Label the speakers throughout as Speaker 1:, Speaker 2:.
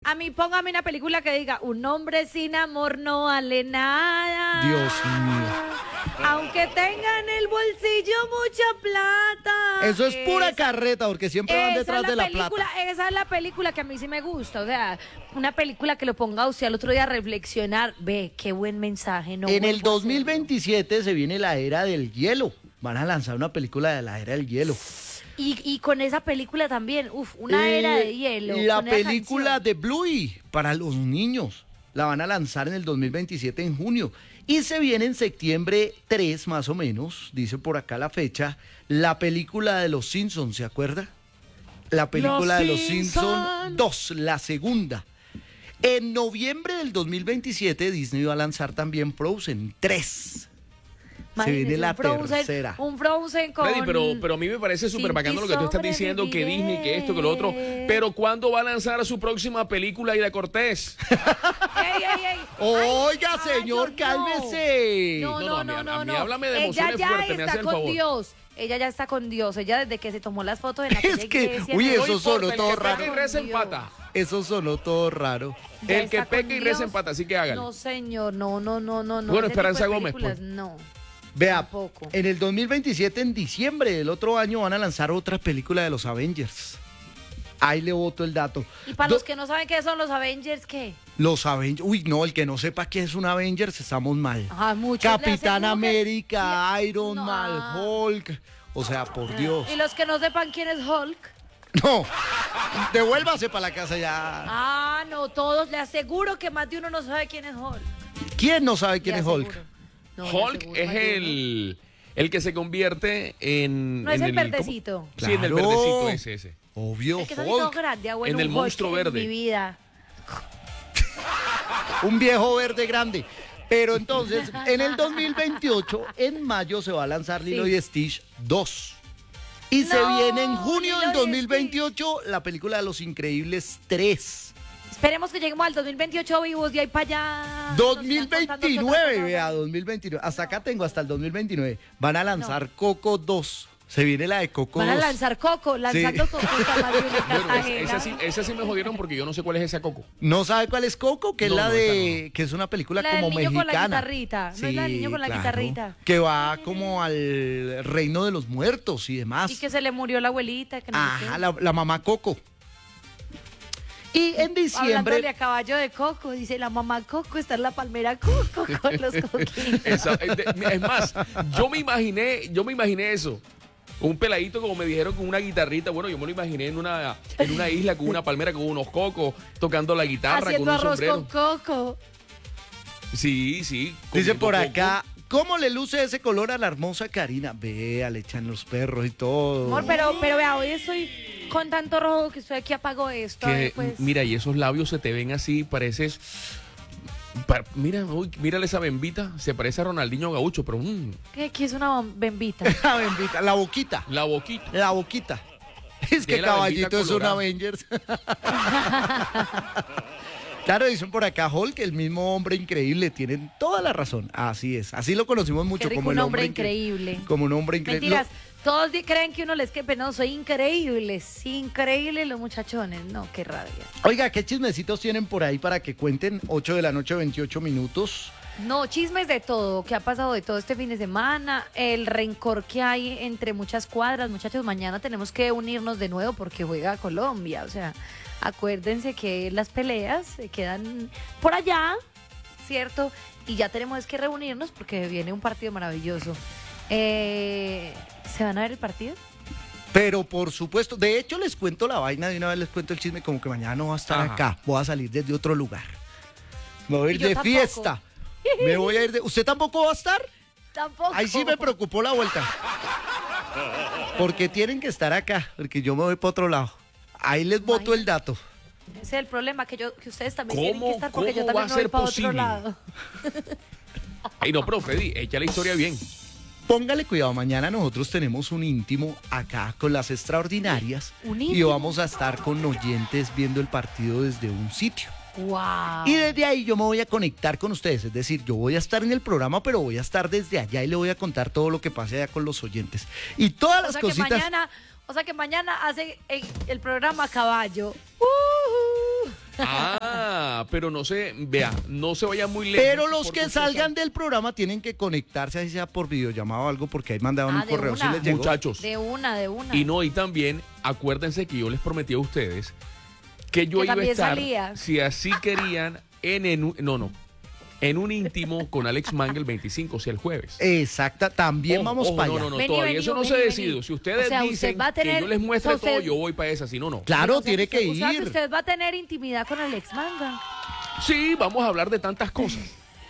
Speaker 1: A mí póngame una película que diga, un hombre sin amor no vale nada.
Speaker 2: Dios mío.
Speaker 1: Aunque tenga en el bolsillo mucha plata.
Speaker 2: Eso es pura carreta, porque siempre van detrás de la plata.
Speaker 1: Esa es la película que a mí sí me gusta. O sea, una película que lo ponga a usted al otro día a reflexionar. Ve, qué buen mensaje. No
Speaker 2: en el 2027 se viene la era del hielo. Van a lanzar una película de la era del hielo.
Speaker 1: Y con esa película también, una era de hielo.
Speaker 2: La película de Bluey para los niños. La van a lanzar en el 2027 en junio. Y se viene en septiembre 3 más o menos, dice por acá la fecha, la película de Los Simpsons, ¿se acuerda? La película de Los Simpsons 2, la segunda. En noviembre del 2027 Disney va a lanzar también Frozen 3. Se viene la tercera.
Speaker 1: Un Frozen con...
Speaker 3: Freddy, pero a mí me parece súper bacano lo que tú estás diciendo, que Disney, que esto, que lo otro. Pero ¿cuándo va a lanzar su próxima película, Aida Cortés?
Speaker 1: ¡Ey!
Speaker 2: Oiga, señor, cálmese.
Speaker 1: No.
Speaker 3: A mí háblame de emociones fuertes, me hace el favor.
Speaker 1: Dios. Ella ya está con Dios. Ella desde que se tomó las fotos en la
Speaker 2: Es que, uy, eso sonó todo raro.
Speaker 3: El que peca y reza empata.
Speaker 2: Eso sonó todo raro.
Speaker 3: El que peca y reza empata, así que hágalo.
Speaker 1: No, señor, no.
Speaker 3: Bueno, Esperanza Gómez, pues.
Speaker 1: No.
Speaker 2: Vea,
Speaker 1: Tampoco.
Speaker 2: En el 2027, en diciembre del otro año, van a lanzar otra película de los Avengers. Ahí le boto el dato.
Speaker 1: Y para los que no saben qué son los Avengers, ¿qué?
Speaker 2: Los Avengers, uy, no, el que no sepa qué es un Avengers, estamos mal. Capitán América, Iron Man, Hulk, o sea, por Dios.
Speaker 1: Y los que no sepan quién es Hulk.
Speaker 2: No, devuélvase para la casa ya.
Speaker 1: No, todos, le aseguro que más de uno no sabe quién es Hulk.
Speaker 2: ¿Quién no sabe quién es Hulk?
Speaker 1: No,
Speaker 3: Hulk es el que se convierte en...
Speaker 1: No es el verdecito.
Speaker 3: Sí, en el verdecito ese.
Speaker 2: Obvio,
Speaker 1: el que Hulk. Grande, abuelo,
Speaker 3: en el monstruo verde.
Speaker 1: En mi vida.
Speaker 2: Un viejo verde grande. Pero entonces, en el 2028, en mayo, se va a lanzar Lilo y Stitch 2. Y se viene en junio del 2028 la película de Los Increíbles 3.
Speaker 1: Esperemos que lleguemos al 2028 vivos, de ahí para allá.
Speaker 2: 2029, vea, 2029. Hasta acá tengo, hasta el 2029. Van a lanzar Coco 2. Se viene la de Coco 2.
Speaker 1: Van a lanzar Coco, lanzando Coco.
Speaker 3: Esa sí me jodieron porque yo no sé cuál es esa Coco.
Speaker 2: ¿No sabe cuál es Coco? Que es la de...
Speaker 3: No.
Speaker 2: Que es una película
Speaker 1: la
Speaker 2: como
Speaker 1: del niño
Speaker 2: mexicana.
Speaker 1: Con la guitarrita.
Speaker 2: Sí,
Speaker 1: no es la del niño con la guitarrita.
Speaker 2: Que va como al reino de los muertos y demás.
Speaker 1: Y que se le murió la abuelita. Que no
Speaker 2: la mamá Coco. Y en diciembre...
Speaker 1: Hablándole a caballo de Coco, dice la mamá Coco está en la palmera Coco con los coquitos.
Speaker 3: Es más, yo me imaginé eso. Un peladito, como me dijeron, con una guitarrita. Bueno, yo me lo imaginé en una isla con una palmera, con unos cocos, tocando la guitarra,
Speaker 1: haciendo
Speaker 3: con un
Speaker 1: arroz
Speaker 3: sombrero.
Speaker 1: con coco.
Speaker 3: Sí.
Speaker 2: Dice por
Speaker 3: coco.
Speaker 2: acá, ¿cómo le luce ese color a la hermosa Karina? Vea, le echan los perros y todo.
Speaker 1: Amor, pero vea, hoy estoy con tanto rojo que estoy aquí apago esto. Pues.
Speaker 3: Mira, y esos labios se te ven así, pareces... Mírale esa bembita, se parece a Ronaldinho Gaucho, pero...
Speaker 1: ¿Qué es una bembita?
Speaker 2: La bembita, la boquita.
Speaker 3: La boquita.
Speaker 2: La boquita. Es que Caballito es un Avengers. Claro, dicen por acá Hulk, el mismo hombre increíble, tienen toda la razón. Así es, así lo conocimos mucho como el hombre increíble. Como un hombre increíble.
Speaker 1: Mentiras, todos creen que uno les que no, soy increíble, sí, increíble los muchachones. No, qué rabia.
Speaker 2: Oiga, ¿qué chismecitos tienen por ahí para que cuenten? 8 de la noche, 28 minutos.
Speaker 1: No, chismes de todo, que ha pasado de todo este fin de semana, el rencor que hay entre muchas cuadras. Muchachos, mañana tenemos que unirnos de nuevo porque juega Colombia, o sea... Acuérdense que las peleas se quedan por allá, ¿cierto? Y ya tenemos que reunirnos porque viene un partido maravilloso. ¿Se van a ver el partido?
Speaker 2: Pero por supuesto, de hecho les cuento la vaina, de una vez les cuento el chisme, como que mañana no va a estar acá, voy a salir desde otro lugar. Me voy a ir de fiesta. Me voy a ir de... ¿Usted tampoco va a estar?
Speaker 1: Tampoco.
Speaker 2: Ahí sí me preocupó la vuelta. Porque tienen que estar acá, porque yo me voy para otro lado. Ahí les boto el dato.
Speaker 1: Ese es el problema, que ustedes también tienen que estar porque yo también me voy para otro lado.
Speaker 3: Ay, no, pero Freddy, echa la historia bien.
Speaker 2: Póngale cuidado, mañana nosotros tenemos un íntimo acá con las extraordinarias y vamos a estar con oyentes viendo el partido desde un sitio.
Speaker 1: Wow.
Speaker 2: Y desde ahí yo me voy a conectar con ustedes, es decir, yo voy a estar en el programa, pero voy a estar desde allá y le voy a contar todo lo que pase allá con los oyentes. Y todas las cositas...
Speaker 1: O sea que mañana hace el programa a caballo.
Speaker 3: pero no se, vea, no se vayan muy lejos.
Speaker 2: Pero los
Speaker 3: porque
Speaker 2: que
Speaker 3: ustedes
Speaker 2: salgan del programa tienen que conectarse, así sea por videollamada o algo, porque ahí mandaron un
Speaker 1: de
Speaker 2: correo si
Speaker 1: una.
Speaker 2: les llegó.
Speaker 3: muchachos.
Speaker 1: De una.
Speaker 3: Y también, acuérdense que yo les prometí a ustedes que yo
Speaker 1: Que
Speaker 3: iba a
Speaker 1: también
Speaker 3: estar,
Speaker 1: salía.
Speaker 3: si así querían, en un íntimo con Alex Manga el 25, o sea, el jueves.
Speaker 2: Exacta, también vamos
Speaker 3: Ojo,
Speaker 2: para allá.
Speaker 3: No,
Speaker 1: Vení,
Speaker 3: todavía
Speaker 1: vení,
Speaker 3: eso no
Speaker 1: vení,
Speaker 3: se
Speaker 1: vení.
Speaker 3: decide. Si ustedes
Speaker 1: O sea, usted
Speaker 3: dicen
Speaker 1: va a tener-
Speaker 3: que yo les muestre
Speaker 1: usted-
Speaker 3: todo, yo voy para esa, si no.
Speaker 2: Claro,
Speaker 1: O sea,
Speaker 2: tiene que
Speaker 1: o sea, que
Speaker 2: ir.
Speaker 1: usted va a tener intimidad con Alex Manga.
Speaker 3: Sí, vamos a hablar de tantas cosas.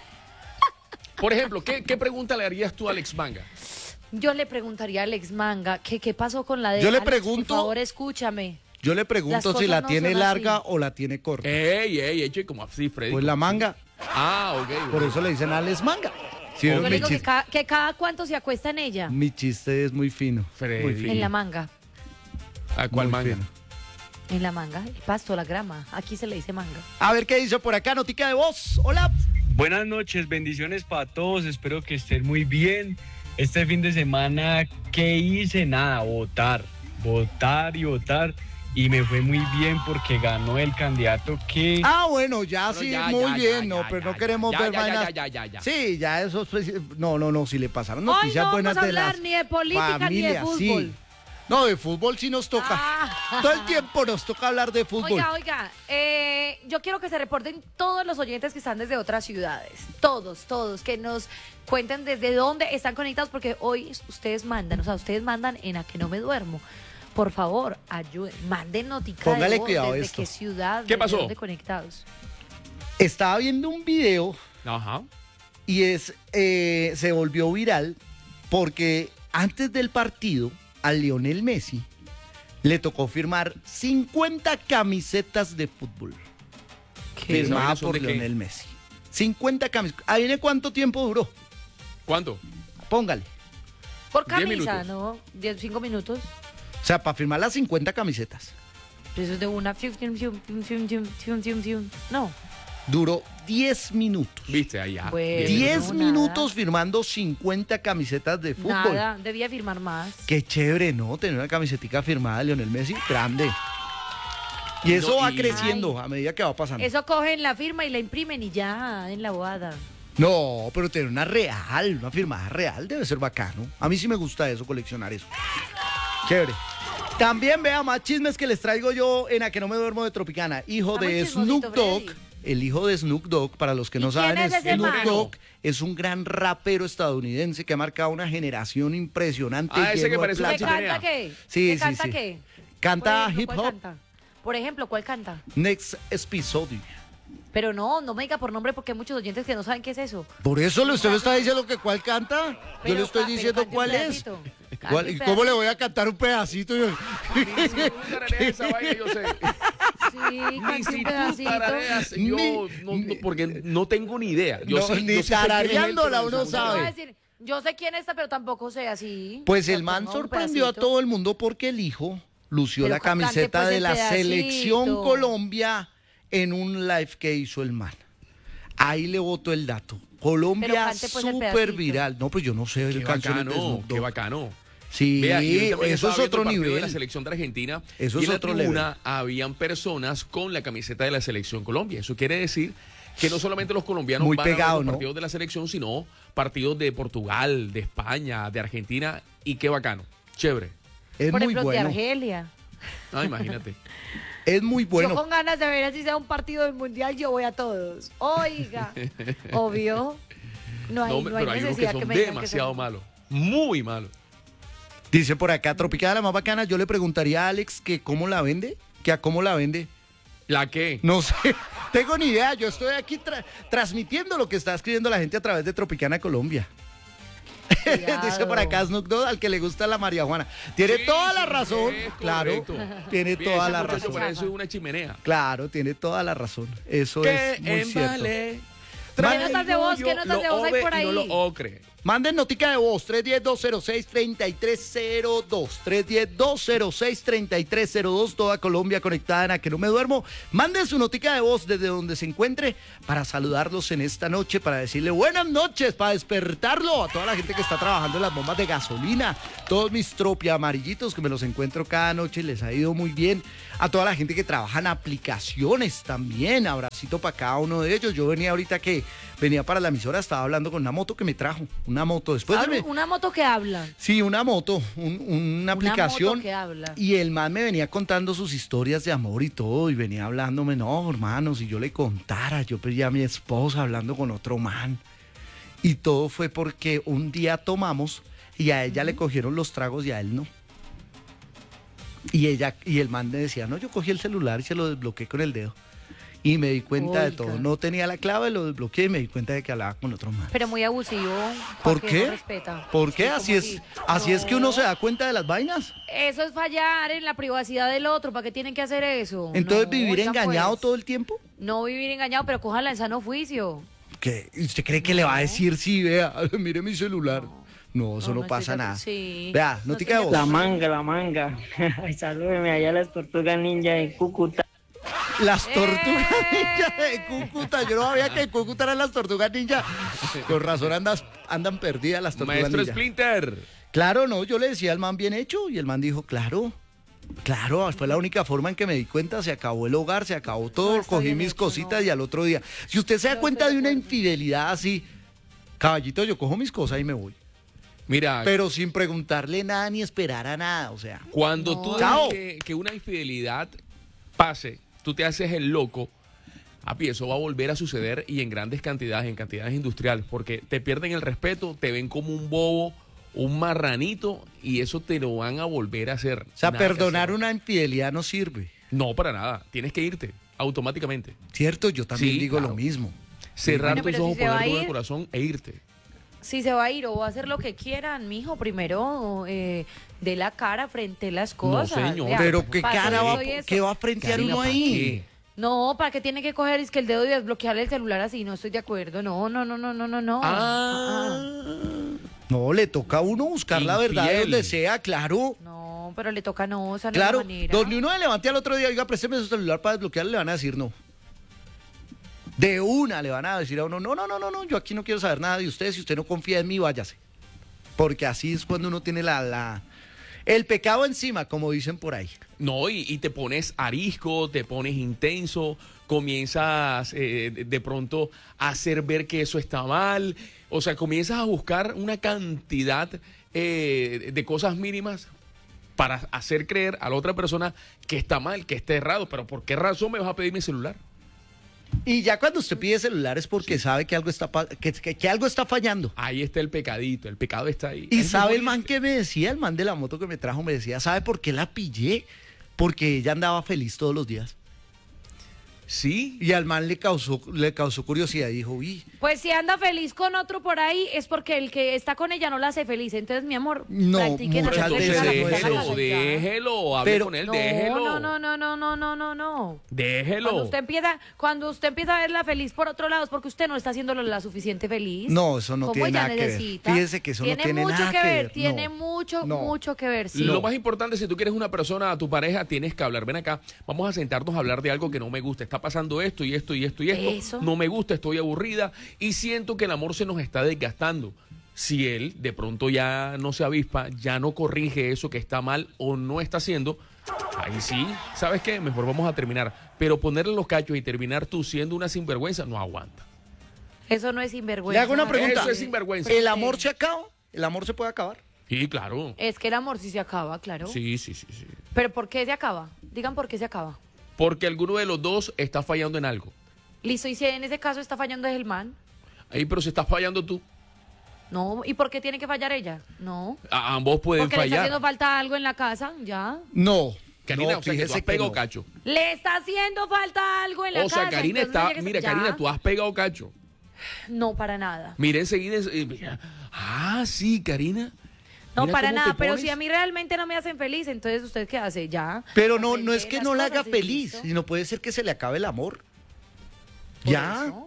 Speaker 3: Por ejemplo, ¿qué pregunta le harías tú a Alex Manga?
Speaker 1: Yo le preguntaría a Alex Manga que qué pasó con la de
Speaker 2: Yo le
Speaker 1: Alex,
Speaker 2: pregunto-
Speaker 1: por favor, escúchame.
Speaker 2: Yo le
Speaker 1: Las
Speaker 2: pregunto si
Speaker 1: cosas
Speaker 2: la
Speaker 1: no
Speaker 2: tiene
Speaker 1: son
Speaker 2: larga
Speaker 1: así.
Speaker 2: o la tiene corta.
Speaker 3: Ey, che, como así, Freddy.
Speaker 2: Pues la manga,
Speaker 3: Ah, ok.
Speaker 2: por eso le dicen Alex Manga. ¿Sí
Speaker 1: Yo
Speaker 2: vieron
Speaker 1: le
Speaker 2: mi
Speaker 1: digo que,
Speaker 2: chiste?
Speaker 1: que cada cuánto se acuesta en ella.
Speaker 2: Mi chiste es muy fino.
Speaker 3: Freddy.
Speaker 2: Muy fino.
Speaker 1: En la manga.
Speaker 3: ¿A cuál
Speaker 2: Muy
Speaker 3: manga?
Speaker 2: fino.
Speaker 1: En la manga, el pasto, la grama. Aquí se le dice manga.
Speaker 2: A ver qué dice por acá, notica de voz. Hola.
Speaker 4: Buenas noches, bendiciones para todos, espero que estén muy bien. Este fin de semana, ¿qué hice? Nada, votar y votar. Y me fue muy bien porque ganó el candidato que...
Speaker 2: Ah, bueno, ya
Speaker 3: Pero
Speaker 2: sí,
Speaker 3: ya,
Speaker 2: muy
Speaker 3: ya,
Speaker 2: bien,
Speaker 3: ya,
Speaker 2: no,
Speaker 3: ya,
Speaker 2: pero
Speaker 3: ya,
Speaker 2: no queremos
Speaker 3: ya,
Speaker 2: ver
Speaker 3: ya,
Speaker 2: vainas.
Speaker 3: ya.
Speaker 2: Sí, ya eso, pues, no, si le pasaron
Speaker 1: Hoy
Speaker 2: noticias
Speaker 1: no
Speaker 2: buenas
Speaker 1: vamos a
Speaker 2: de
Speaker 1: hablar
Speaker 2: las
Speaker 1: ni de política
Speaker 2: familias,
Speaker 1: ni de
Speaker 2: sí.
Speaker 1: fútbol.
Speaker 2: No, de fútbol sí nos toca.
Speaker 1: Ah.
Speaker 2: Todo el tiempo nos toca hablar de fútbol.
Speaker 1: Oiga, yo quiero que se reporten todos los oyentes que están desde otras ciudades. Todos, que nos cuenten desde dónde están conectados, porque hoy ustedes mandan, ustedes mandan en A Que No Me Duermo. Por favor, ayuden, manden notica
Speaker 2: Póngale
Speaker 1: de voz,
Speaker 2: cuidado a
Speaker 1: desde
Speaker 2: esto.
Speaker 1: qué ciudad,
Speaker 3: ¿Qué
Speaker 1: desde
Speaker 3: pasó?
Speaker 1: dónde conectados.
Speaker 2: Estaba viendo un video
Speaker 3: Ajá.
Speaker 2: y se volvió viral porque antes del partido a Lionel Messi le tocó firmar 50 camisetas de fútbol. Firmada
Speaker 3: ¿Son
Speaker 2: por
Speaker 3: de qué?
Speaker 2: Lionel Messi. 50 camisetas. ¿Adivine cuánto tiempo duró?
Speaker 3: ¿Cuánto?
Speaker 2: Póngale.
Speaker 1: Por
Speaker 3: 10
Speaker 1: camisa,
Speaker 3: minutos.
Speaker 1: ¿no? 5 minutos.
Speaker 2: O sea, para firmar las 50 camisetas.
Speaker 1: Eso es de una. No.
Speaker 2: Duró 10 minutos.
Speaker 3: Viste, ahí ya.
Speaker 1: Bueno.
Speaker 2: 10
Speaker 1: no,
Speaker 2: minutos
Speaker 1: nada.
Speaker 2: firmando 50 camisetas de fútbol.
Speaker 1: Nada, debía firmar más.
Speaker 2: Qué chévere, ¿no? Tener una camisetica firmada de Lionel Messi, grande. Y eso
Speaker 3: No,
Speaker 2: va
Speaker 3: y-
Speaker 2: creciendo a medida que va pasando.
Speaker 1: Eso cogen la firma y la imprimen y ya, en la bobada.
Speaker 2: No, pero tener una real, una firmada real debe ser bacano. A mí sí me gusta eso, coleccionar eso. Chévere. También vea más chismes que les traigo yo en A Que No Me Duermo de Tropicana. Hijo
Speaker 1: Está muy
Speaker 2: de
Speaker 1: chismosito,
Speaker 2: Snoop Dogg.
Speaker 1: Freddy.
Speaker 2: El hijo de Snoop Dogg, para los que no
Speaker 1: ¿Y quién
Speaker 2: saben,
Speaker 1: es ese
Speaker 2: Snoop
Speaker 1: man?
Speaker 2: Dogg es un gran rapero estadounidense que ha marcado una generación impresionante.
Speaker 3: Ah, ese
Speaker 2: lleno
Speaker 3: que
Speaker 2: de
Speaker 3: parece una
Speaker 1: ¿Qué
Speaker 2: plata.
Speaker 3: chimenea.
Speaker 1: canta qué?
Speaker 2: Sí,
Speaker 1: ¿Qué
Speaker 2: sí,
Speaker 1: canta
Speaker 2: sí.
Speaker 1: qué?
Speaker 2: Canta
Speaker 1: Por ejemplo,
Speaker 2: hip
Speaker 1: ¿cuál
Speaker 2: hop.
Speaker 1: canta? Por ejemplo, ¿cuál canta?
Speaker 2: Next episodio.
Speaker 1: Pero no me diga por nombre porque hay muchos oyentes que no saben qué es eso.
Speaker 2: Por eso usted me está diciendo que cuál canta. Yo
Speaker 1: Pero
Speaker 2: le estoy
Speaker 1: pero
Speaker 2: diciendo
Speaker 1: cante un
Speaker 2: cuál es.
Speaker 1: pedacito. Cante
Speaker 2: ¿Cuál-
Speaker 1: un
Speaker 2: ¿Y cómo le
Speaker 1: pedacito.
Speaker 2: voy a cantar un pedacito?
Speaker 3: Ni si tú tarareas esa vaina, yo sé.
Speaker 1: Sí,
Speaker 3: Ni
Speaker 1: cante
Speaker 3: si
Speaker 1: un
Speaker 3: tú
Speaker 1: pedacito.
Speaker 3: tarareas,
Speaker 2: Ni-
Speaker 3: yo porque no tengo ni idea. Yo
Speaker 2: No,
Speaker 3: sé,
Speaker 2: ni
Speaker 3: yo sé quién es él,
Speaker 2: tarareándola
Speaker 3: pero
Speaker 2: uno
Speaker 3: no
Speaker 1: Usted no va a
Speaker 2: sabe.
Speaker 1: decir, yo sé quién está, pero tampoco sé así.
Speaker 2: Pues
Speaker 1: O sea,
Speaker 2: el man
Speaker 1: ponga un
Speaker 2: sorprendió a
Speaker 1: pedacito.
Speaker 2: todo el mundo porque el hijo lució
Speaker 1: Pero
Speaker 2: la
Speaker 1: cante,
Speaker 2: camiseta
Speaker 1: pues,
Speaker 2: de
Speaker 1: el
Speaker 2: la
Speaker 1: pedacito.
Speaker 2: selección Colombia en un live que hizo el man. Ahí le botó el dato. Colombia
Speaker 1: cante, pues, el
Speaker 2: súper
Speaker 1: pedacito.
Speaker 2: viral. No, pues yo no sé
Speaker 3: Qué
Speaker 2: canciones de
Speaker 3: bacano,
Speaker 2: Snoop
Speaker 3: qué
Speaker 2: Dogg.
Speaker 3: bacano.
Speaker 2: Sí,
Speaker 3: Vea, y hoy también
Speaker 2: eso
Speaker 3: estaba
Speaker 2: es
Speaker 3: viendo
Speaker 2: otro
Speaker 3: el partido de la
Speaker 2: nivel.
Speaker 3: selección de Argentina.
Speaker 2: Eso
Speaker 3: y
Speaker 2: es
Speaker 3: en la
Speaker 2: otro
Speaker 3: tribuna habían personas con la camiseta de la selección Colombia. Eso quiere decir que no solamente los colombianos
Speaker 2: Muy
Speaker 3: van a ver
Speaker 2: pegado,
Speaker 3: los
Speaker 2: ¿no?
Speaker 3: partidos de la selección, sino partidos de Portugal, de España, de Argentina. Y qué bacano. Chévere.
Speaker 2: Es
Speaker 1: Por
Speaker 2: muy
Speaker 1: ejemplo, de
Speaker 2: bueno.
Speaker 1: Argelia.
Speaker 3: Ah, imagínate.
Speaker 2: Es muy
Speaker 1: Yo
Speaker 2: bueno.
Speaker 1: con ganas de ver así sea un partido del mundial, yo voy a todos. Oiga, obvio. No hay,
Speaker 3: No,
Speaker 1: no hay
Speaker 3: pero hay unos que
Speaker 1: necesidad
Speaker 3: son
Speaker 1: que me digan que
Speaker 3: demasiado
Speaker 1: son-
Speaker 3: malos. Muy malos.
Speaker 2: Dice por acá, Tropicana la más bacana. Yo le preguntaría a Alex que cómo la vende, que a cómo la vende.
Speaker 3: ¿La qué?
Speaker 2: No sé, tengo ni idea. Yo estoy aquí transmitiendo lo que está escribiendo la gente a través de Tropicana Colombia.
Speaker 1: Cuidado.
Speaker 2: Dice por acá Snoop Dogg, al que le gusta la marihuana. Tiene
Speaker 3: Sí,
Speaker 2: toda la
Speaker 3: sí,
Speaker 2: razón,
Speaker 3: es
Speaker 2: claro.
Speaker 3: correcto.
Speaker 2: Tiene
Speaker 3: Bien,
Speaker 2: toda
Speaker 3: ese
Speaker 2: la
Speaker 3: muchacho
Speaker 2: razón.
Speaker 3: parece una chimenea.
Speaker 2: Claro, tiene toda la razón. Eso es muy cierto.
Speaker 1: ¿Qué notas de voz? ¿Qué notas de voz hay por
Speaker 3: Y no lo
Speaker 1: ahí?
Speaker 3: ocre.
Speaker 2: Manden notica de voz, 310-206-3302, 310-206-3302, toda Colombia conectada en A Que No Me Duermo. Manden su notica de voz desde donde se encuentre para saludarlos en esta noche, para decirle buenas noches, para despertarlo a toda la gente que está trabajando en las bombas de gasolina, todos mis tropia amarillitos que me los encuentro cada noche y les ha ido muy bien, a toda la gente que trabaja en aplicaciones también, abracito para cada uno de ellos. Yo venía ahorita que venía para la emisora, estaba hablando con una moto que me trajo, una moto después de...
Speaker 1: Una moto que habla.
Speaker 2: Sí, una moto, una aplicación.
Speaker 1: Moto que habla.
Speaker 2: Y el man me venía contando sus historias de amor y todo, y venía hablándome, no, hermano, si yo le contara, yo pedía a mi esposa hablando con otro man. Y todo fue porque un día tomamos y a ella le cogieron los tragos y a él no. Y el man me decía, no, yo cogí el celular y se lo desbloqueé con el dedo. Y me di cuenta de todo. No tenía la clave, lo desbloqueé y me di cuenta de que hablaba con otro man.
Speaker 1: Pero muy abusivo.
Speaker 2: ¿Por
Speaker 1: porque
Speaker 2: qué?
Speaker 1: No respeta.
Speaker 2: ¿Por qué?
Speaker 1: Sí,
Speaker 2: Así es que uno se da cuenta de las vainas.
Speaker 1: Eso es fallar en la privacidad del otro. ¿Para qué tienen que hacer eso?
Speaker 2: Entonces,
Speaker 1: No,
Speaker 2: ¿vivir
Speaker 1: oigan,
Speaker 2: engañado
Speaker 1: pues.
Speaker 2: todo el tiempo?
Speaker 1: No vivir engañado, pero cójala en sano juicio.
Speaker 2: ¿Qué? ¿Usted cree que le va a decir sí, vea, mire mi celular? No, eso no pasa nada.
Speaker 1: Sí.
Speaker 2: Vea,
Speaker 1: No
Speaker 2: notica de voz.
Speaker 5: La manga. Ay, salúdeme allá las tortugas ninja de Cúcuta.
Speaker 2: Las tortugas ninja de Cúcuta. Yo no sabía que en Cúcuta eran las tortugas ninja. Con razón andan perdidas las tortugas
Speaker 3: Maestro
Speaker 2: ninja.
Speaker 3: Splinter.
Speaker 2: Claro, no, yo le decía al man bien hecho y el man dijo, claro, fue la única forma en que me di cuenta, se acabó el hogar, se acabó todo,
Speaker 1: No, está
Speaker 2: cogí
Speaker 1: bien
Speaker 2: mis
Speaker 1: hecho,
Speaker 2: cositas
Speaker 1: no.
Speaker 2: y al otro día. Si usted se da
Speaker 1: No,
Speaker 2: cuenta
Speaker 1: estoy
Speaker 2: de
Speaker 1: de
Speaker 2: una
Speaker 1: acuerdo.
Speaker 2: infidelidad así, caballito, yo cojo mis cosas y me voy.
Speaker 3: Mira,
Speaker 2: Pero sin preguntarle nada ni esperar a nada, o sea.
Speaker 3: cuando
Speaker 1: No.
Speaker 3: tú
Speaker 2: Chao.
Speaker 3: dejas que una infidelidad pase, tú te haces el loco, eso va a volver a suceder y en grandes cantidades, en cantidades industriales, porque te pierden el respeto, te ven como un bobo, un marranito y eso te lo van a volver a hacer.
Speaker 2: O sea,
Speaker 3: Nada que
Speaker 2: perdonar
Speaker 3: hacer.
Speaker 2: una infidelidad no sirve.
Speaker 3: No, para nada. Tienes que irte automáticamente.
Speaker 2: ¿Cierto? Yo también
Speaker 3: Sí,
Speaker 2: digo
Speaker 3: claro.
Speaker 2: lo mismo.
Speaker 3: Cerrar
Speaker 1: Bueno,
Speaker 3: tus
Speaker 1: pero
Speaker 3: ojos,
Speaker 1: si se va
Speaker 3: poner
Speaker 1: a
Speaker 3: todo el
Speaker 1: ir-
Speaker 3: corazón e irte.
Speaker 1: Si se va a ir o va a hacer lo que quieran, mijo, primero de la cara frente a las cosas.
Speaker 3: señor.
Speaker 1: Vea,
Speaker 2: Pero qué
Speaker 1: para
Speaker 2: cara
Speaker 1: eso
Speaker 2: va,
Speaker 1: soy eso.
Speaker 2: ¿qué va a frentear
Speaker 3: Karina,
Speaker 2: uno
Speaker 3: ¿para
Speaker 2: ahí?
Speaker 3: qué?
Speaker 1: No, ¿para qué tiene que coger es que el dedo y desbloquearle el celular así? No estoy de acuerdo. No.
Speaker 2: No, le toca a uno buscar la verdad de
Speaker 3: Infiel.
Speaker 2: donde sea, claro.
Speaker 1: No, pero le toca no, esa no es
Speaker 2: Claro,
Speaker 1: la manera.
Speaker 2: donde uno se levante al otro día, oiga, présteme su celular para desbloquearle, le van a decir no. De una le van a decir a uno, no, yo aquí no quiero saber nada de usted, si usted no confía en mí, váyase. Porque así es cuando uno tiene el pecado encima, como dicen por ahí.
Speaker 3: No, y te pones arisco, te pones intenso, comienzas de pronto a hacer ver que eso está mal. O sea, comienzas a buscar una cantidad de cosas mínimas para hacer creer a la otra persona que está mal, que está errado. Pero ¿por qué razón me vas a pedir mi celular?
Speaker 2: Y ya cuando usted pide celular es porque sabe que algo que algo está fallando.
Speaker 3: Ahí está el pecadito, el pecado está ahí.
Speaker 2: Y
Speaker 3: Es
Speaker 2: sabe
Speaker 3: mejor
Speaker 2: el man
Speaker 3: irse.
Speaker 2: que me decía, el man de la moto que me trajo, me decía, ¿sabe por qué la pillé? Porque ella andaba feliz todos los días.
Speaker 3: Sí,
Speaker 2: Y al man le causó curiosidad y dijo, uy,
Speaker 1: Pues si anda feliz con otro por ahí es porque el que está con ella no la hace feliz. Entonces, mi amor,
Speaker 2: No,
Speaker 1: practiquen
Speaker 2: muchas
Speaker 1: hacer
Speaker 2: veces
Speaker 1: feliz a la
Speaker 2: no
Speaker 1: que
Speaker 2: es
Speaker 1: está en la
Speaker 2: eso.
Speaker 1: casa y ya.
Speaker 3: déjelo, hable
Speaker 2: Pero-
Speaker 3: con él,
Speaker 1: No,
Speaker 3: déjelo.
Speaker 1: no.
Speaker 3: Déjelo.
Speaker 1: Cuando usted empieza a verla feliz por otro lado es porque usted no está haciéndolo la suficiente feliz.
Speaker 2: no, eso no
Speaker 1: Como
Speaker 2: tiene
Speaker 1: ella
Speaker 2: nada que ver.
Speaker 1: necesita.
Speaker 2: Fíjese que eso no tiene
Speaker 1: mucho
Speaker 2: nada
Speaker 1: que ver. Tiene
Speaker 2: no.
Speaker 1: mucho,
Speaker 2: No.
Speaker 1: mucho que ver. Sí.
Speaker 3: Lo más importante, si tú quieres una persona, a tu pareja, tienes que hablar. Ven acá, vamos a sentarnos a hablar de algo que no me gusta. Está pasando esto y esto y esto y esto.
Speaker 1: Eso.
Speaker 3: No me gusta, estoy aburrida y siento que el amor se nos está desgastando. Si él de pronto ya no se avispa, ya no corrige eso que está mal o no está haciendo, ahí sí, ¿sabes qué? Mejor vamos a terminar. Pero ponerle los cachos y terminar tú siendo una sinvergüenza, no aguanta.
Speaker 1: Eso no es sinvergüenza.
Speaker 2: Le hago una pregunta.
Speaker 3: Eso es sinvergüenza.
Speaker 2: ¿El amor se acaba? ¿El amor se puede acabar?
Speaker 3: Sí, claro.
Speaker 1: Es que el amor sí se acaba, claro.
Speaker 3: Sí.
Speaker 1: Pero ¿por qué se acaba? Digan por qué se acaba.
Speaker 3: Porque alguno de los dos está fallando en algo.
Speaker 1: Listo, y si en ese caso está fallando es el man.
Speaker 3: Ahí, pero si estás fallando tú,
Speaker 1: No, ¿y por qué tiene que fallar ella? No.
Speaker 3: ambos pueden
Speaker 1: Porque le está
Speaker 3: fallar.
Speaker 1: haciendo falta algo en la casa, ya.
Speaker 2: No.
Speaker 3: Karina,
Speaker 2: no,
Speaker 3: o sea, que tú
Speaker 2: fíjese
Speaker 3: has pegado
Speaker 2: no.
Speaker 3: cacho.
Speaker 1: Le está haciendo falta algo en la
Speaker 3: O
Speaker 1: casa.
Speaker 3: sea, Karina
Speaker 1: entonces
Speaker 3: está,
Speaker 1: no llegues-
Speaker 3: mira,
Speaker 1: ya.
Speaker 3: Karina, tú has pegado cacho.
Speaker 1: No, para nada.
Speaker 3: Mira enseguida, mira. Sí, Karina.
Speaker 1: No,
Speaker 3: Mira
Speaker 1: para
Speaker 3: cómo
Speaker 1: nada.
Speaker 3: te
Speaker 1: Pero
Speaker 3: pones.
Speaker 1: si a mí realmente no me hacen feliz, entonces ¿usted qué hace? Ya.
Speaker 2: Pero no es
Speaker 1: Acepte
Speaker 2: que
Speaker 1: las
Speaker 2: no la
Speaker 1: cosas
Speaker 2: haga
Speaker 1: y
Speaker 2: feliz,
Speaker 1: listo.
Speaker 2: sino puede ser que se le acabe el amor.
Speaker 1: Por
Speaker 2: Ya.
Speaker 1: eso.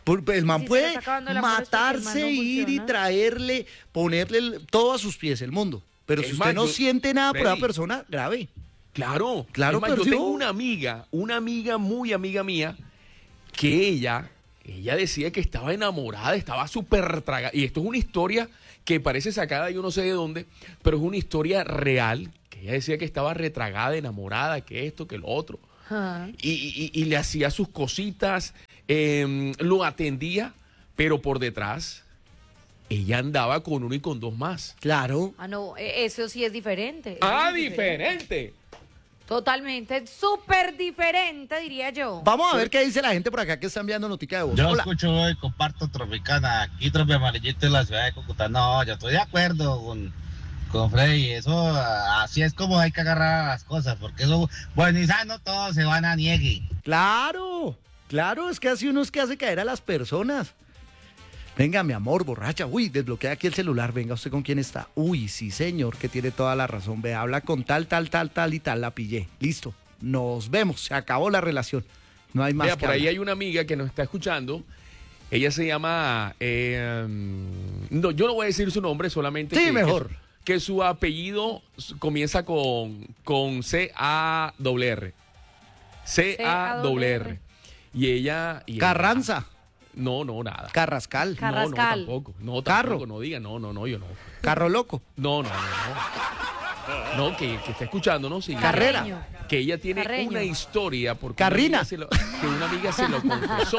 Speaker 2: El man
Speaker 1: Si se le
Speaker 2: puede
Speaker 1: está acabando el amor es porque el man
Speaker 2: matarse,
Speaker 1: no
Speaker 2: ir y
Speaker 1: funciona.
Speaker 2: traerle, ponerle todo a sus pies el mundo. Pero
Speaker 3: Es
Speaker 2: si
Speaker 3: más,
Speaker 2: usted no
Speaker 3: yo-
Speaker 2: siente nada por esa
Speaker 3: Freddy.
Speaker 2: persona, grave.
Speaker 3: Claro,
Speaker 2: Claro,
Speaker 3: es más, yo
Speaker 2: perdió.
Speaker 3: tengo una amiga muy amiga mía, que ella decía que estaba enamorada, estaba súper tragada. Y esto es una historia que parece sacada yo no sé de dónde, pero es una historia real, que ella decía que estaba retragada, enamorada, que esto, que lo otro.
Speaker 1: Ajá.
Speaker 3: Y le hacía sus cositas, lo atendía, pero por detrás ella andaba con uno y con dos más.
Speaker 2: Claro.
Speaker 1: Ah, no, eso sí es diferente.
Speaker 3: ¡Ah,
Speaker 1: Eso sí es
Speaker 3: diferente!
Speaker 1: Totalmente, súper diferente, diría yo.
Speaker 2: Vamos a ver qué dice la gente por acá que está enviando notica de voz.
Speaker 6: Yo
Speaker 2: Hola.
Speaker 6: escucho hoy, comparto Tropicana, aquí Trope Amarillito en la ciudad de Cúcuta. No, yo estoy de acuerdo con Freddy, eso así es como hay que agarrar las cosas, porque eso, bueno y sano, todos se van a niegue.
Speaker 2: Claro, claro, es que así uno es que hace caer a las personas. Venga, mi amor, borracha. Uy, desbloquea aquí el celular. Venga, ¿usted con quién está? Uy, sí, señor, que tiene toda la razón. Ve, habla con tal y tal. La pillé. Listo. Nos vemos. Se acabó la relación. No hay más
Speaker 3: Vea,
Speaker 2: que
Speaker 3: por ahí
Speaker 2: hablar.
Speaker 3: hay una amiga que nos está escuchando. Ella se llama. No, yo no voy a decir su nombre, solamente.
Speaker 2: Sí, mejor.
Speaker 3: Que su apellido comienza con C-A-R-R. C-A-R-R. Y ella.
Speaker 2: Carranza,
Speaker 3: No, nada.
Speaker 2: Carrascal,
Speaker 1: Car-
Speaker 3: No,
Speaker 1: Carrascal.
Speaker 3: tampoco. No,
Speaker 2: Carro.
Speaker 3: tampoco. No diga, no, yo no.
Speaker 2: Carro Loco,
Speaker 3: No. No, que está escuchando, ¿no? Sí.
Speaker 2: Carrera.
Speaker 1: Carreño.
Speaker 3: Que ella tiene
Speaker 1: Carreño.
Speaker 3: una historia porque
Speaker 2: Carrina.
Speaker 3: que una amiga se lo confesó.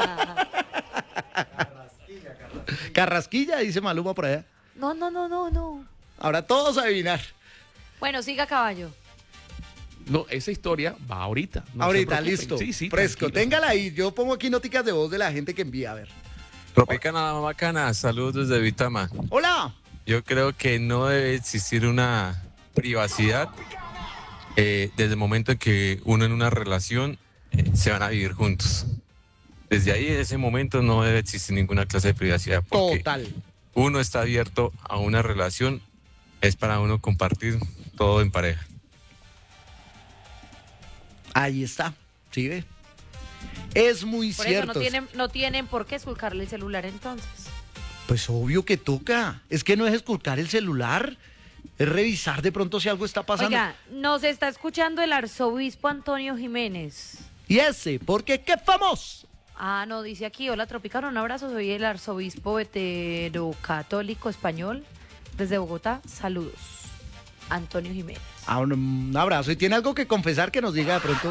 Speaker 2: Carrasquilla, dice Maluma por allá.
Speaker 1: No.
Speaker 2: Ahora todos a adivinar.
Speaker 1: Bueno, siga caballo.
Speaker 3: No, esa historia va ahorita. no se
Speaker 2: Ahorita,
Speaker 3: preocupen.
Speaker 2: listo.
Speaker 3: Sí,
Speaker 2: Fresco,
Speaker 3: tranquilo.
Speaker 2: téngala ahí. Yo pongo aquí noticas de voz de la gente que envía. A ver.
Speaker 7: Tropicana bacana, saludos desde Vitama.
Speaker 2: Hola.
Speaker 7: Yo creo que no debe existir una privacidad desde el momento en que uno en una relación se van a vivir juntos. Desde ahí, en ese momento, no debe existir ninguna clase de privacidad. Porque
Speaker 2: Total.
Speaker 7: uno está abierto a una relación, es para uno compartir todo en pareja.
Speaker 2: Ahí está. ¿Sí ve? Es muy
Speaker 1: Por
Speaker 2: cierto.
Speaker 1: eso no tienen por qué esculcarle el celular entonces.
Speaker 2: Pues obvio que toca. Es que no es esculcar el celular. Es revisar de pronto si algo está pasando.
Speaker 1: Oiga, nos está escuchando el arzobispo Antonio Jiménez.
Speaker 2: Y ese, porque qué famoso.
Speaker 1: Ah, no, dice aquí, hola Tropicana, un abrazo, soy el arzobispo veterocatólico español desde Bogotá, saludos. Antonio Jiménez.
Speaker 2: Ah, un abrazo. ¿Y tiene algo que confesar que nos diga de pronto?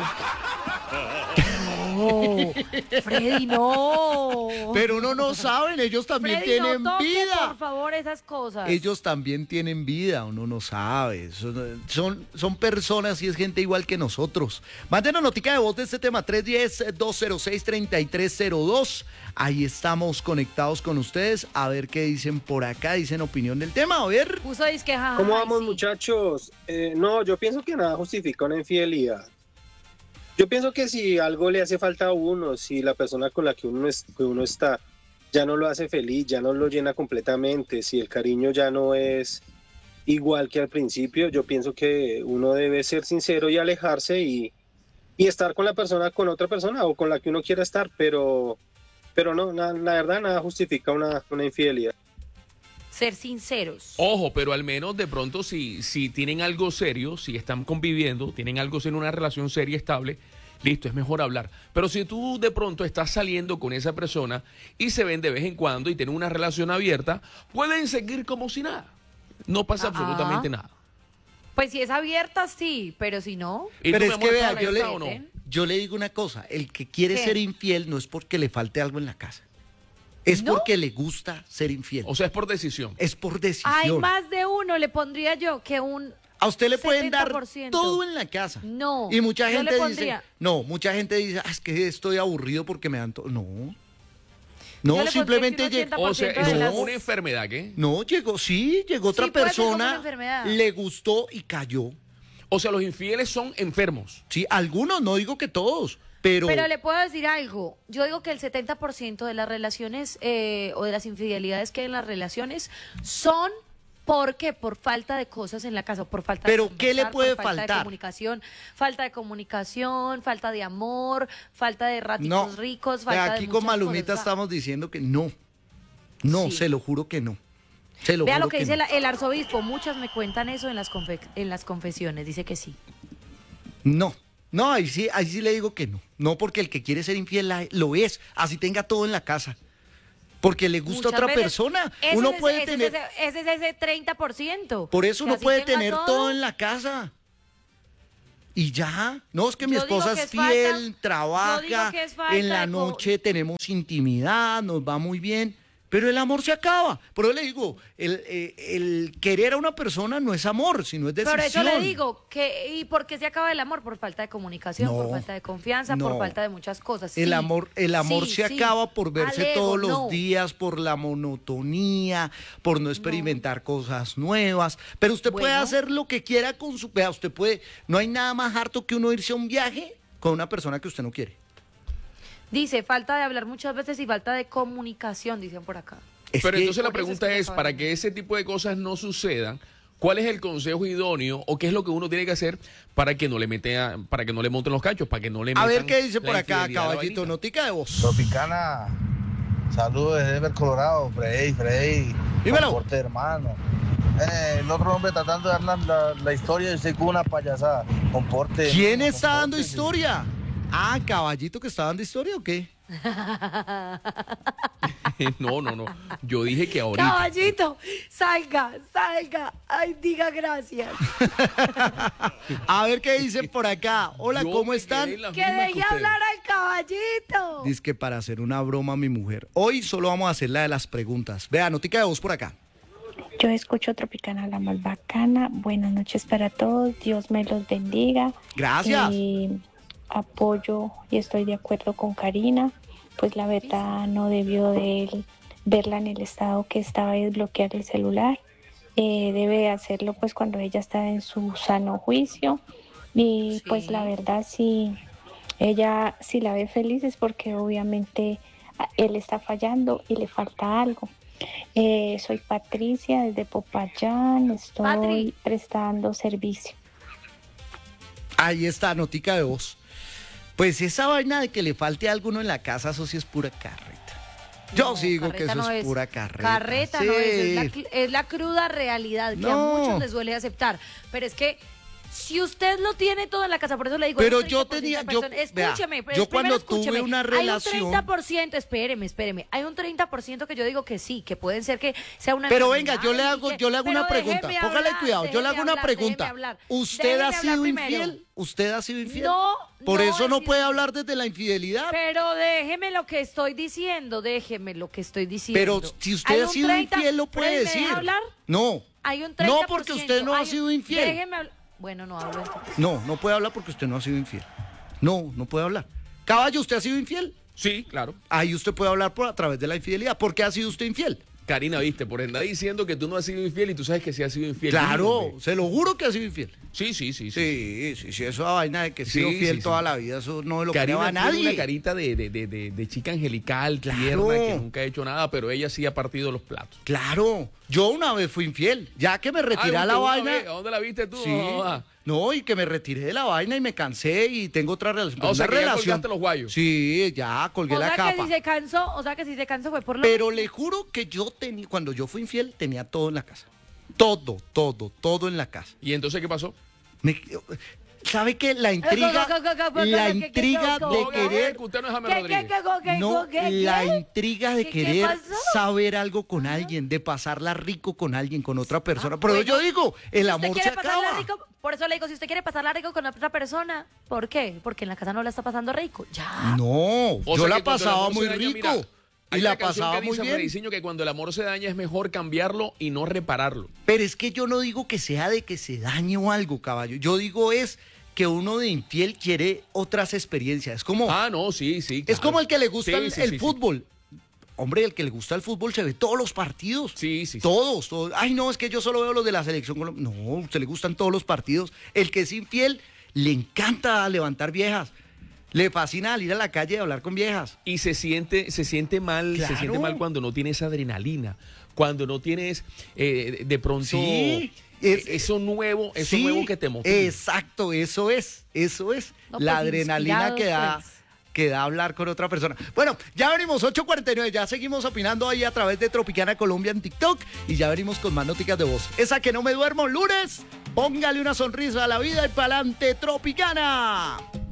Speaker 1: No, Freddy, no.
Speaker 2: Pero uno no saben, ellos también
Speaker 1: Freddy,
Speaker 2: tienen
Speaker 1: no toque,
Speaker 2: vida.
Speaker 1: por favor, esas cosas.
Speaker 2: Ellos también tienen vida, uno no sabe. Son personas y es gente igual que nosotros. Mándenos notica de voz de este tema, 310-206-3302. Ahí estamos conectados con ustedes. A ver qué dicen por acá, dicen opinión del tema. A ver.
Speaker 1: Puso disque jaja,
Speaker 8: ¿Cómo
Speaker 1: ay,
Speaker 8: vamos,
Speaker 1: sí.
Speaker 8: muchachos? No, yo pienso que nada justifica una infidelidad. Yo pienso que si algo le hace falta a uno, si la persona con la que uno está ya no lo hace feliz, ya no lo llena completamente, si el cariño ya no es igual que al principio, yo pienso que uno debe ser sincero y alejarse y estar con la persona, con otra persona o con la que uno quiera estar, pero no, la verdad nada justifica una infidelidad.
Speaker 1: Ser sinceros.
Speaker 3: Ojo, pero al menos de pronto si tienen algo serio, si están conviviendo, tienen algo serio, una relación seria, estable, listo, es mejor hablar. Pero si tú de pronto estás saliendo con esa persona y se ven de vez en cuando y tienen una relación abierta, pueden seguir como si nada. No pasa absolutamente nada.
Speaker 1: Pues si es abierta, sí, pero si no,
Speaker 3: ¿Y
Speaker 2: Pero
Speaker 3: tú,
Speaker 2: es
Speaker 3: mi
Speaker 2: que
Speaker 3: amor,
Speaker 2: vea,
Speaker 3: estás arrestado o no?
Speaker 2: yo le digo una cosa, el que quiere
Speaker 1: ¿Qué?
Speaker 2: ser infiel no es porque le falte algo en la casa. Es
Speaker 1: ¿No?
Speaker 2: porque le gusta ser infiel.
Speaker 3: O sea, es por decisión.
Speaker 2: Es por decisión.
Speaker 1: hay más de uno, le pondría yo, que un...
Speaker 2: A usted le pueden dar
Speaker 1: 70%.
Speaker 2: todo en la casa.
Speaker 1: No,
Speaker 2: Y mucha
Speaker 1: yo
Speaker 2: gente
Speaker 1: le
Speaker 2: dice,
Speaker 1: pondría-
Speaker 2: no, mucha gente dice, "Ah, es que estoy aburrido porque me dan todo. No.
Speaker 1: Yo
Speaker 2: No,
Speaker 1: le
Speaker 2: simplemente
Speaker 1: pondría que un
Speaker 2: llegó.
Speaker 3: O sea,
Speaker 1: 80%
Speaker 3: es
Speaker 1: de las-
Speaker 3: una enfermedad, ¿qué?
Speaker 2: No, llegó otra
Speaker 1: Sí, puede ser como una
Speaker 2: persona,
Speaker 1: enfermedad.
Speaker 2: le gustó y cayó.
Speaker 3: O sea, los infieles son enfermos.
Speaker 2: Sí, algunos, no digo que todos, pero
Speaker 1: Pero le puedo decir algo. Yo digo que el 70% de las relaciones o de las infidelidades que hay en las relaciones son ¿Por qué? Por falta de cosas en la casa, por falta
Speaker 2: ¿Pero
Speaker 1: de
Speaker 2: qué le
Speaker 1: conversar,
Speaker 2: puede
Speaker 1: por falta
Speaker 2: faltar?
Speaker 1: de comunicación, falta de amor, falta de ratitos
Speaker 2: No.
Speaker 1: ricos,
Speaker 2: Vea,
Speaker 1: falta de
Speaker 2: aquí con
Speaker 1: muchas
Speaker 2: Malumita
Speaker 1: cosas.
Speaker 2: estamos diciendo que no. No,
Speaker 1: Sí.
Speaker 2: se lo juro que no. Se lo
Speaker 1: Vea
Speaker 2: juro
Speaker 1: lo que dice
Speaker 2: no.
Speaker 1: el arzobispo, muchas me cuentan eso en las confesiones, dice que sí.
Speaker 2: No, no, ahí sí le digo que no. No, porque el que quiere ser infiel lo es, así tenga todo en la casa. Porque le gusta a
Speaker 1: Muchas
Speaker 2: otra
Speaker 1: veces,
Speaker 2: persona.
Speaker 1: ese
Speaker 2: Uno
Speaker 1: es
Speaker 2: puede
Speaker 1: ese,
Speaker 2: tener.
Speaker 1: ese es ese 30%.
Speaker 2: Por eso
Speaker 1: que
Speaker 2: uno
Speaker 1: así
Speaker 2: puede
Speaker 1: tenga
Speaker 2: tener todo en la casa. Y ya. No, es que mi
Speaker 1: Yo digo
Speaker 2: esposa
Speaker 1: que
Speaker 2: es
Speaker 1: es falta-
Speaker 2: fiel,
Speaker 1: yo digo
Speaker 2: trabaja,
Speaker 1: que es falta
Speaker 2: en la
Speaker 1: de
Speaker 2: noche tenemos intimidad, nos va muy bien. Pero el amor se acaba. Por eso le digo, el querer a una persona no es amor, sino es decisión.
Speaker 1: Por eso le digo, ¿y por qué se acaba el amor? Por falta de comunicación,
Speaker 2: No,
Speaker 1: por falta de confianza, por
Speaker 2: no.
Speaker 1: falta de muchas cosas.
Speaker 2: El
Speaker 1: Sí,
Speaker 2: amor
Speaker 1: sí,
Speaker 2: se
Speaker 1: sí.
Speaker 2: acaba por verse
Speaker 1: Al ego,
Speaker 2: todos los
Speaker 1: no.
Speaker 2: días, por la monotonía, por no experimentar cosas nuevas. Pero usted puede
Speaker 1: Bueno.
Speaker 2: hacer lo que quiera con su... Vea, usted puede... No hay nada más harto que uno irse a un viaje con una persona que usted no quiere.
Speaker 1: Dice, falta de hablar muchas veces y falta de comunicación, dicen por acá.
Speaker 2: Es
Speaker 3: Pero
Speaker 2: que-
Speaker 3: entonces la
Speaker 1: por eso
Speaker 3: pregunta
Speaker 1: es que
Speaker 3: es,
Speaker 1: no
Speaker 3: para
Speaker 1: saben.
Speaker 3: que ese tipo de cosas no sucedan, ¿cuál es el consejo idóneo o qué es lo que uno tiene que hacer para que no le monten los cachos, para que no le
Speaker 2: A ver
Speaker 3: metan
Speaker 2: qué dice
Speaker 3: la
Speaker 2: por acá,
Speaker 3: infidelidad a la
Speaker 2: caballito,
Speaker 3: vainita?
Speaker 2: notica de voz.
Speaker 9: Tropicana, saludos desde Denver, Colorado, Frey.
Speaker 2: Dímelo.
Speaker 9: Comporte, hermano. El otro hombre tratando de dar la historia y usted con una payasada. Comporte.
Speaker 2: ¿Quién
Speaker 9: no,
Speaker 2: está dando
Speaker 9: compórtese.
Speaker 2: historia? Ah, caballito que está dando historia o qué?
Speaker 3: No. Yo dije que ahorita.
Speaker 1: Caballito, salga. Ay, diga gracias.
Speaker 2: A ver qué dicen por acá. Hola,
Speaker 3: Yo
Speaker 2: ¿cómo
Speaker 3: me
Speaker 2: están?
Speaker 3: quedé en las
Speaker 1: Que
Speaker 3: mismas
Speaker 1: deje
Speaker 3: ustedes.
Speaker 1: hablar al caballito.
Speaker 2: Dice que para hacer una broma a mi mujer. Hoy solo vamos a hacer la de las preguntas. Vea, notica de voz por acá.
Speaker 10: Yo escucho Tropicana, la más bacana. Buenas noches para todos. Dios me los bendiga.
Speaker 2: Gracias.
Speaker 10: Apoyo y estoy de acuerdo con Karina. Pues la verdad no debió de él verla en el estado que estaba y desbloquear el celular. Debe hacerlo pues cuando ella está en su sano juicio. Y pues la verdad si ella si la ve feliz es porque obviamente él está fallando y le falta algo. Soy Patricia desde Popayán, estoy
Speaker 1: Patri.
Speaker 10: prestando servicio.
Speaker 2: Ahí está, notica de voz. Pues esa vaina de que le falte algo uno en la casa, eso sí es pura carreta. Yo
Speaker 1: No,
Speaker 2: sí digo que
Speaker 1: carreta
Speaker 2: eso
Speaker 1: no
Speaker 2: es
Speaker 1: es.
Speaker 2: pura carreta.
Speaker 1: Carreta
Speaker 2: Sí.
Speaker 1: no es la cruda realidad que a
Speaker 2: No.
Speaker 1: muchos les duele aceptar. Pero es que si usted lo tiene todo en la casa, por eso le digo.
Speaker 2: Pero
Speaker 1: hay un
Speaker 2: yo
Speaker 1: 30%
Speaker 2: tenía-
Speaker 1: de
Speaker 2: yo-
Speaker 1: personas-
Speaker 2: vea,
Speaker 1: escúcheme,
Speaker 2: yo
Speaker 1: primero
Speaker 2: cuando tuve
Speaker 1: escúcheme.
Speaker 2: una
Speaker 1: Hay
Speaker 2: relación-
Speaker 1: un 30%, espéreme. Hay un 30% que yo digo que sí, que pueden ser que sea una
Speaker 2: Pero
Speaker 1: enfermedad
Speaker 2: venga, yo le
Speaker 1: y
Speaker 2: hago
Speaker 1: pero
Speaker 2: una pregunta.
Speaker 1: déjeme
Speaker 2: Póngale
Speaker 1: hablar,
Speaker 2: cuidado, yo le hago
Speaker 1: déjeme
Speaker 2: una
Speaker 1: hablar,
Speaker 2: pregunta.
Speaker 1: déjeme hablar.
Speaker 2: ¿Usted
Speaker 1: Déjeme
Speaker 2: ha
Speaker 1: hablar
Speaker 2: sido
Speaker 1: primero.
Speaker 2: infiel? ¿Usted ha sido infiel?
Speaker 1: No,
Speaker 2: Por
Speaker 1: no
Speaker 2: eso
Speaker 1: he
Speaker 2: no
Speaker 1: sido
Speaker 2: puede
Speaker 1: infiel.
Speaker 2: hablar desde la infidelidad.
Speaker 1: Pero déjeme lo que estoy diciendo.
Speaker 2: Pero si usted
Speaker 1: Hay
Speaker 2: ha
Speaker 1: un
Speaker 2: sido
Speaker 1: 30,
Speaker 2: infiel, lo puede
Speaker 1: Freddy, ¿me
Speaker 2: decir.
Speaker 1: deja hablar?
Speaker 2: No.
Speaker 1: Hay un 30%.
Speaker 2: No, porque usted no ha
Speaker 1: Hay-
Speaker 2: sido infiel.
Speaker 1: Déjeme hablar. Bueno, no hablo entonces.
Speaker 2: No puede hablar porque usted no ha sido infiel. No puede hablar. Caballo, ¿usted ha sido infiel?
Speaker 3: Sí, claro.
Speaker 2: Ahí usted puede hablar a través de la infidelidad. ¿Por qué ha sido usted infiel?
Speaker 3: Karina, viste, por andar diciendo que tú no has sido infiel y tú sabes que sí has sido infiel.
Speaker 2: Claro,
Speaker 3: Dime.
Speaker 2: se lo juro que ha sido infiel.
Speaker 3: Sí.
Speaker 2: Sí, eso es vaina de que he sido
Speaker 3: Sí,
Speaker 2: fiel
Speaker 3: sí.
Speaker 2: toda la vida, eso no lo
Speaker 3: Karina
Speaker 2: creo a
Speaker 3: tiene
Speaker 2: nadie.
Speaker 3: una carita de chica angelical,
Speaker 2: Claro.
Speaker 3: tierna, que nunca ha hecho nada, pero ella sí ha partido los platos.
Speaker 2: Claro, yo una vez fui infiel, ya que me retiré
Speaker 3: Ah,
Speaker 2: a la
Speaker 3: una
Speaker 2: vaina.
Speaker 3: vez, ¿a dónde la viste tú?
Speaker 2: Sí.
Speaker 3: Ah.
Speaker 2: No, y que me retiré de la vaina y me cansé y tengo otra relación.
Speaker 3: O sea,
Speaker 2: una
Speaker 3: que ya
Speaker 2: relación.
Speaker 3: colgaste los guayos.
Speaker 2: Sí, ya colgué
Speaker 1: O
Speaker 2: la
Speaker 1: sea que
Speaker 2: capa.
Speaker 1: si se cansó fue por lo
Speaker 2: Pero le juro que yo tenía, cuando yo fui infiel, tenía todo en la casa. Todo en la casa.
Speaker 3: ¿Y entonces qué pasó?
Speaker 2: ¿Sabe qué? La intriga de querer...
Speaker 3: Que usted no es James Rodríguez.
Speaker 2: No, la intriga de
Speaker 1: ¿Qué
Speaker 2: querer
Speaker 1: pasó?
Speaker 2: saber algo con alguien, de pasarla rico con alguien, con otra persona.
Speaker 1: Ah,
Speaker 2: Pero
Speaker 1: bueno.
Speaker 2: yo digo, el
Speaker 1: Si usted
Speaker 2: amor se
Speaker 1: quiere pasarla
Speaker 2: acaba.
Speaker 1: rico, por eso le digo, si usted quiere pasarla rico con otra persona, ¿por qué? Porque en la casa no la está pasando rico. Ya.
Speaker 2: No,
Speaker 3: O
Speaker 2: yo
Speaker 3: sea
Speaker 2: la
Speaker 3: que cuando el
Speaker 2: pasaba
Speaker 3: amor se
Speaker 2: muy
Speaker 3: daña,
Speaker 2: rico.
Speaker 3: mira, hay
Speaker 2: Y la
Speaker 3: una canción
Speaker 2: pasaba
Speaker 3: que
Speaker 2: muy
Speaker 3: dice,
Speaker 2: bien.
Speaker 3: Frediciño, que cuando el amor se daña es mejor cambiarlo y no repararlo.
Speaker 2: Pero es que yo no digo que sea de que se dañe o algo, caballo. Yo digo es que uno de infiel quiere otras experiencias. Es como,
Speaker 3: Ah, no, sí.
Speaker 2: es
Speaker 3: claro.
Speaker 2: como el que le gusta
Speaker 3: Sí, sí,
Speaker 2: el
Speaker 3: sí,
Speaker 2: fútbol. Hombre, el que le gusta el fútbol se ve todos los partidos.
Speaker 3: Sí.
Speaker 2: Todos. Ay, no, es que yo solo veo los de la selección colombiana. No, a usted le gustan todos los partidos. El que es infiel le encanta levantar viejas. Le fascina salir a la calle y hablar con viejas.
Speaker 3: Y se siente mal,
Speaker 2: Claro.
Speaker 3: se siente mal cuando no tiene esa adrenalina, cuando no tienes de pronto
Speaker 2: Sí,
Speaker 3: eso nuevo que te motiva.
Speaker 2: Exacto, eso es.
Speaker 1: No,
Speaker 2: La
Speaker 1: pues,
Speaker 2: adrenalina
Speaker 1: inspirados, pues.
Speaker 2: que da hablar con otra persona. Bueno, ya venimos, 8:49, ya seguimos opinando ahí a través de Tropicana Colombia en TikTok y ya venimos con más noticias de voz. Esa que no me duermo lunes, póngale una sonrisa a la vida y pa'lante Tropicana.